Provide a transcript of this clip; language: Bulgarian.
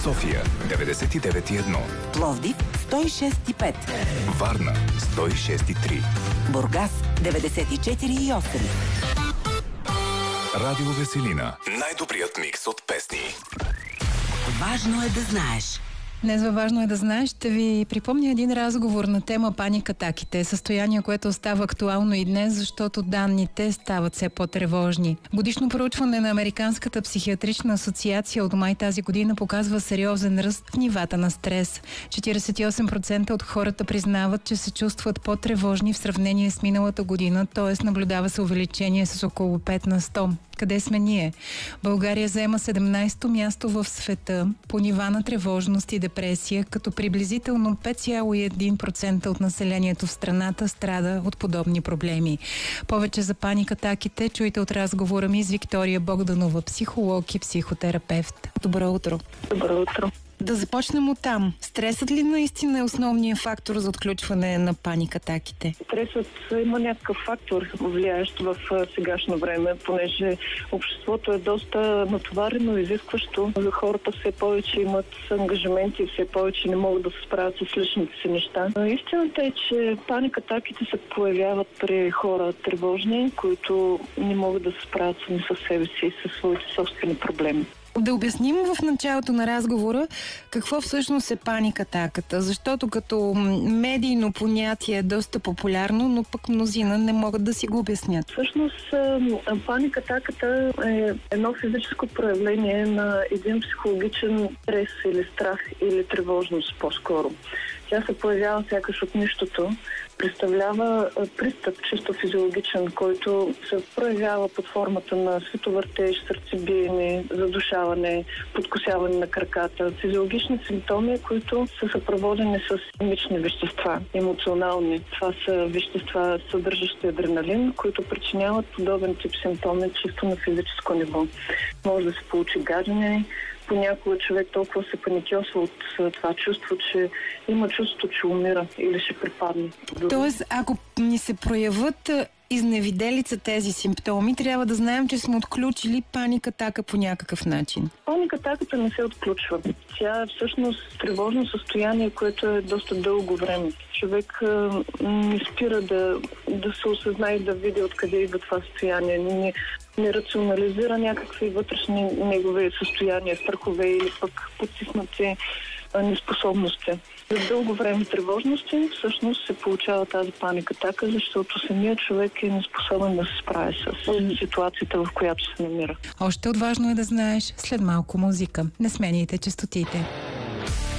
София 99,1, Пловдив 106,5, Варна 106,3, Бургас 94,8. Радио Веселина. Най-добрият микс от песни. Важно е да знаеш. Днес във Важно е да знаеш ще ви припомня един разговор на тема паник-атаките. Състояние, което остава актуално и днес, защото данните стават все по-тревожни. Годишно проучване на Американската психиатрична асоциация от май тази година показва сериозен ръст в нивата на стрес. 48% от хората признават, че се чувстват по-тревожни в сравнение с миналата година, т.е. наблюдава се увеличение с около 5 на 100. Къде сме ние? България заема 17-то място в света по нива на тревожност и депресия, като приблизително 5,1% от населението в страната страда от подобни проблеми. Повече за паник-атаките чуйте от разговора ми с Виктория Богданова, психолог и психотерапевт. Добро утро! Добро утро! Да започнем от там. Стресът ли наистина е основният фактор за отключване на паник-атаките? Стресът има някакъв фактор, влияещ в сегашно време, понеже обществото е доста натоварено, изискващо. Хората все повече имат ангажименти, все повече не могат да се справят с личните си неща. Истината е, че паник-атаките се появяват при хора тревожни, които не могат да се справят сами със себе си и със своите собствени проблеми. Да обясним в началото на разговора какво всъщност е паник-атаката, защото като медийно понятие е доста популярно, но пък мнозина не могат да си го обяснят. Всъщност паник-атаката е едно физическо проявление на един психологичен стрес или страх или тревожност по-скоро. Тя се появява сякаш от нищото, представлява пристъп чисто физиологичен, който се проявява под формата на световъртеж, сърцебиене, задушаване, подкосяване на краката. Физиологични симптоми, които са съпроводени с химични вещества, емоционални. Това са вещества, съдържащи адреналин, които причиняват подобен тип симптоми чисто на физическо ниво. Може да се получи гадене. Понякога човек толкова се паникьосва от това чувство, че има чувство, че умира или ще припадне. Тоест, ако ни се проявят изневиделица тези симптоми, трябва да знаем, че сме отключили паник-атака по някакъв начин. Паник-атаката не се отключва. Тя е всъщност тревожно състояние, което е доста дълго време. Човек не спира да се осъзнае и да види откъде идва това състояние. Не рационализира някакви вътрешни негови състояния, страхове или пък подтиснати неспособности. За дълго време тревожности всъщност се получава тази паник-атака, защото самият човек е неспособен да се справи с ситуацията, в която се намира. Още от Важно е да знаеш след малко музика. Не сменяйте честотите.